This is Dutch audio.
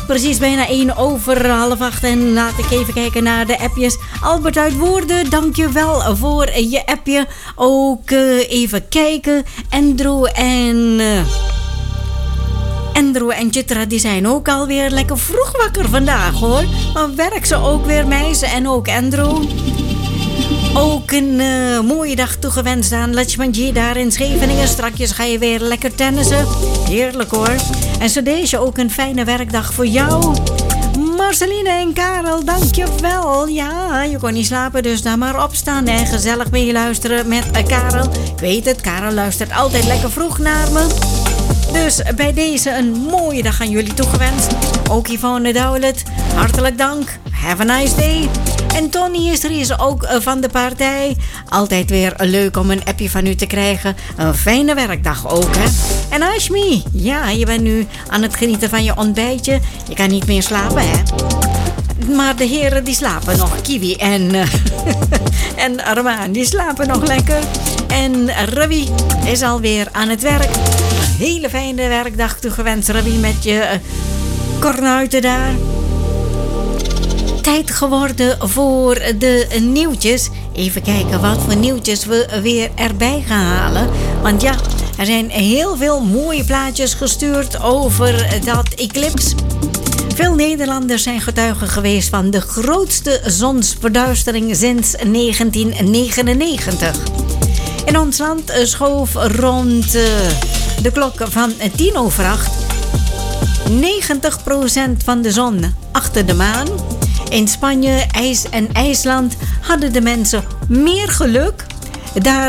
precies bijna 1:08. En laat ik even kijken naar de appjes. Albert uit Woerden, dankjewel voor je appje. Ook even kijken. Andrew en Chitra, die zijn ook alweer lekker vroeg wakker vandaag, hoor. Maar werk ze ook weer, meisje, en ook Andrew. Ook een mooie dag toegewenst aan Lachmanji daar in Scheveningen. Strakjes ga je weer lekker tennissen. Heerlijk, hoor. En zo deze ook een fijne werkdag voor jou. Marceline en Karel, dankjewel. Ja, je kon niet slapen, dus dan maar opstaan en gezellig meeluisteren met Karel. Ik weet het, Karel luistert altijd lekker vroeg naar me. Dus bij deze een mooie dag aan jullie toegewenst. Ook Yvonne Dowlet, hartelijk dank. Have a nice day. En Tony is ook van de partij. Altijd weer leuk om een appje van u te krijgen. Een fijne werkdag ook, hè. En Ashmi, ja, je bent nu aan het genieten van je ontbijtje. Je kan niet meer slapen, hè. Maar de heren die slapen nog. Kiwi en Armaan, die slapen nog lekker. En Ravi is alweer aan het werk. Een hele fijne werkdag toegewenst, Ravi, met je kornuiten daar. Tijd geworden voor de nieuwtjes. Even kijken wat voor nieuwtjes we weer erbij gaan halen. Want ja, er zijn heel veel mooie plaatjes gestuurd over dat eclipse. Veel Nederlanders zijn getuigen geweest van de grootste zonsverduistering sinds 1999. In ons land schoof rond de klok van 7:50 90% van de zon achter de maan. In Spanje en IJsland hadden de mensen meer geluk. Daar